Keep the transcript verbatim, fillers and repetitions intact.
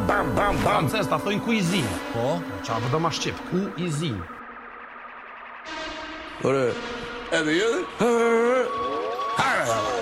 bam, bam, bam. Francez ta thojnë kuizin. Po? Qa vë do ma shqip, kuizin. Ore, edhe jedhe?